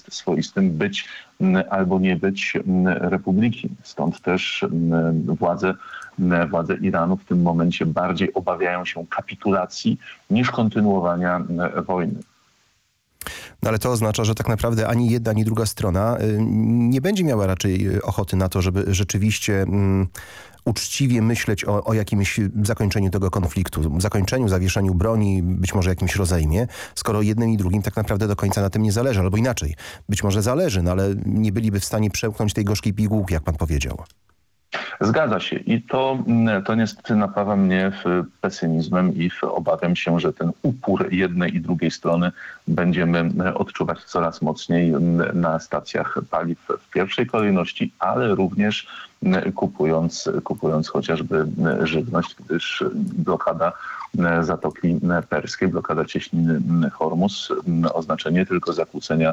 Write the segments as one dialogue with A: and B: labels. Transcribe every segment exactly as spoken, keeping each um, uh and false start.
A: swoistym być albo nie być republiki. Stąd też władze, władze Iranu w tym momencie bardziej obawiają się kapitulacji niż kontynuowania wojny.
B: No ale to oznacza, że tak naprawdę ani jedna, ani druga strona nie będzie miała raczej ochoty na to, żeby rzeczywiście um, uczciwie myśleć o, o jakimś zakończeniu tego konfliktu, zakończeniu, zawieszeniu broni, być może jakimś rozejmie, skoro jednym i drugim tak naprawdę do końca na tym nie zależy, albo inaczej. Być może zależy, no ale nie byliby w stanie przełknąć tej gorzkiej pigułki, jak pan powiedział.
A: Zgadza się i to, to niestety napawa mnie pesymizmem i obawiam się, że ten upór jednej i drugiej strony będziemy odczuwać coraz mocniej na stacjach paliw w pierwszej kolejności, ale również kupując, kupując chociażby żywność, gdyż blokada Zatoki Perskiej, blokada cieśniny Hormuz oznacza nie tylko zakłócenia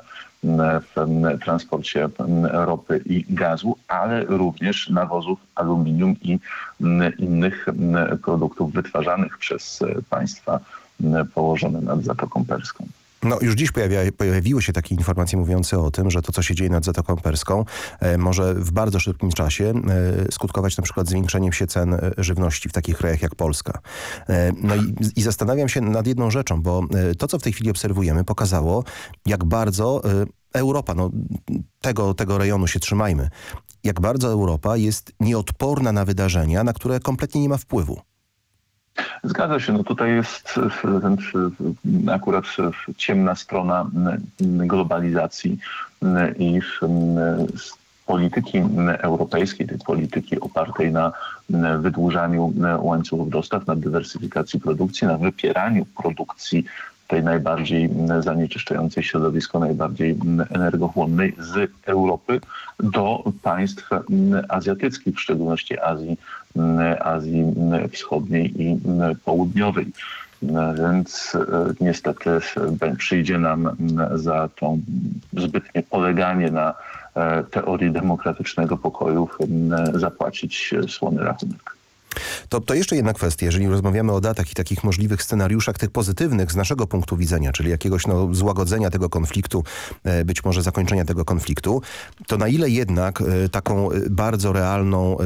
A: w transporcie ropy i gazu, ale również nawozów, aluminium i innych produktów wytwarzanych przez państwa położone nad Zatoką Perską.
B: No już dziś pojawia, pojawiły się takie informacje mówiące o tym, że to, co się dzieje nad Zatoką Perską, e, może w bardzo szybkim czasie e, skutkować na przykład zwiększeniem się cen żywności w takich krajach jak Polska. E, no i, i zastanawiam się nad jedną rzeczą, bo e, to, co w tej chwili obserwujemy, pokazało, jak bardzo e, Europa, no tego, tego rejonu się trzymajmy, jak bardzo Europa jest nieodporna na wydarzenia, na które kompletnie nie ma wpływu.
A: Zgadza się. No tutaj jest ten, akurat ciemna strona globalizacji i polityki europejskiej, tej polityki opartej na wydłużaniu łańcuchów dostaw, na dywersyfikacji produkcji, na wypieraniu produkcji tej najbardziej zanieczyszczającej środowisko, najbardziej energochłonnej z Europy do państw azjatyckich, w szczególności Azji, Azji Wschodniej i Południowej. Więc niestety przyjdzie nam za to zbytnie poleganie na teorii demokratycznego pokoju zapłacić słony rachunek.
B: To, to jeszcze jedna kwestia, jeżeli rozmawiamy o datach i takich możliwych scenariuszach, tych pozytywnych z naszego punktu widzenia, czyli jakiegoś no, złagodzenia tego konfliktu, e, być może zakończenia tego konfliktu, to na ile jednak e, taką bardzo realną e,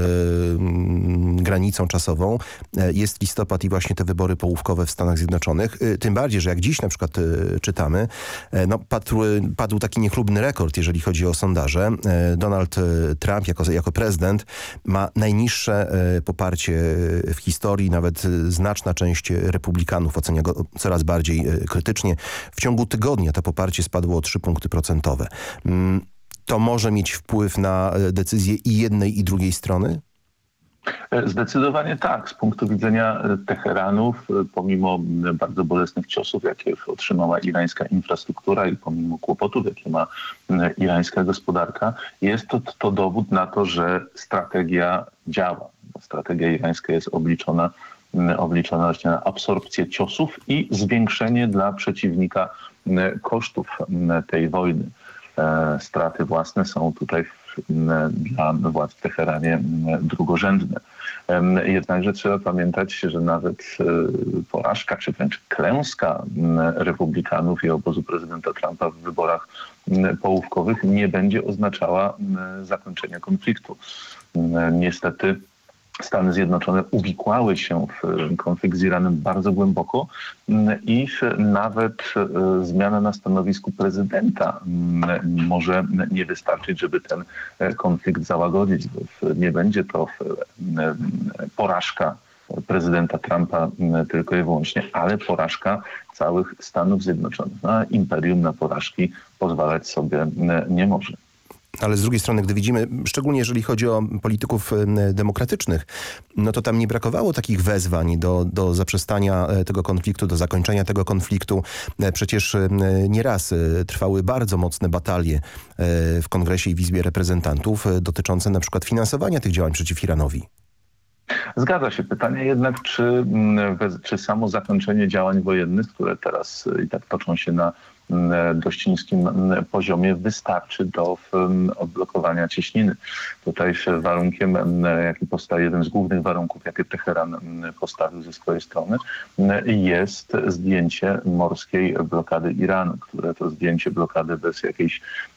B: granicą czasową e, jest listopad i właśnie te wybory połówkowe w Stanach Zjednoczonych. E, tym bardziej, że jak dziś na przykład e, czytamy, e, no, padł, padł taki niechlubny rekord, jeżeli chodzi o sondaże. E, Donald Trump jako, jako prezydent ma najniższe e, poparcie w historii, nawet znaczna część republikanów ocenia go coraz bardziej krytycznie. W ciągu tygodnia to poparcie spadło o trzy punkty procentowe. To może mieć wpływ na decyzje i jednej, i drugiej strony?
A: Zdecydowanie tak. Z punktu widzenia Teheranów, pomimo bardzo bolesnych ciosów, jakie otrzymała irańska infrastruktura i pomimo kłopotów, jakie ma irańska gospodarka, jest to, to dowód na to, że strategia działa. Strategia irańska jest obliczona, obliczona właśnie na absorpcję ciosów i zwiększenie dla przeciwnika kosztów tej wojny. Straty własne są tutaj dla władz w Teheranie drugorzędne. Jednakże trzeba pamiętać, że nawet porażka, czy wręcz klęska republikanów i obozu prezydenta Trumpa w wyborach połówkowych nie będzie oznaczała zakończenia konfliktu. Niestety Stany Zjednoczone uwikłały się w konflikt z Iranem bardzo głęboko i nawet zmiana na stanowisku prezydenta może nie wystarczyć, żeby ten konflikt załagodzić. Nie będzie to porażka prezydenta Trumpa tylko i wyłącznie, ale porażka całych Stanów Zjednoczonych. A imperium na porażki pozwalać sobie nie może.
B: Ale z drugiej strony, gdy widzimy, szczególnie jeżeli chodzi o polityków demokratycznych, no to tam nie brakowało takich wezwań do, do zaprzestania tego konfliktu, do zakończenia tego konfliktu. Przecież nieraz trwały bardzo mocne batalie w Kongresie i w Izbie Reprezentantów dotyczące na przykład finansowania tych działań przeciw Iranowi.
A: Zgadza się. Pytanie jednak, czy, czy samo zakończenie działań wojennych, które teraz i tak toczą się na dość niskim poziomie, wystarczy do odblokowania cieśniny. Tutaj warunkiem, jaki postawi, jeden z głównych warunków, jakie Teheran postawił ze swojej strony, jest zdjęcie morskiej blokady Iranu, które to zdjęcie blokady bez jakiejś